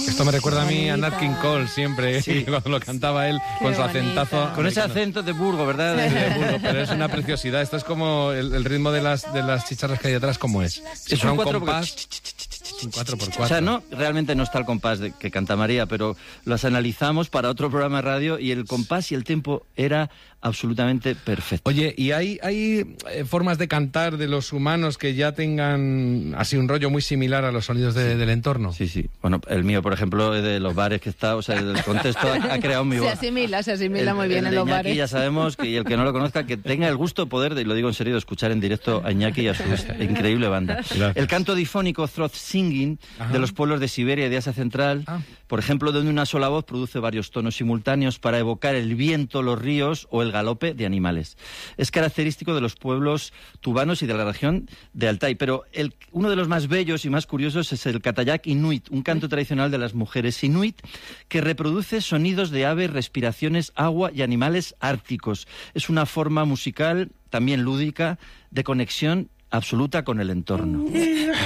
Esto me recuerda a mí a Nat King Cole siempre, cuando lo cantaba él con su acentazo. Con ese acento de Burgo, ¿verdad? Sí, de Burgo, pero es una preciosidad. Esto es como el ritmo de las chicharras que hay detrás, ¿cómo es? Si Es un compás, un 4x4. O sea, realmente no está el compás que canta María, pero las analizamos para otro programa de radio y el compás y el tempo era absolutamente perfecto. Oye, ¿y hay formas de cantar de los humanos que ya tengan así un rollo muy similar a los sonidos del entorno? Sí. Bueno, el mío, por ejemplo, de los bares que está, o sea, el contexto ha creado mi voz. Se asimila muy bien en los bares. Iñaki ya sabemos que, y el que no lo conozca, que tenga el gusto de poder, y lo digo en serio, de escuchar en directo a Iñaki y a su increíble banda. Gracias. El canto difónico throat singing de los pueblos de Siberia y de Asia Central, por ejemplo, donde una sola voz produce varios tonos simultáneos para evocar el viento, los ríos o el galope de animales. Es característico de los pueblos tubanos y de la región de Altai, pero uno de los más bellos y más curiosos es el Katayak Inuit, un canto tradicional de las mujeres inuit que reproduce sonidos de aves, respiraciones, agua y animales árticos. Es una forma musical también lúdica de conexión absoluta con el entorno.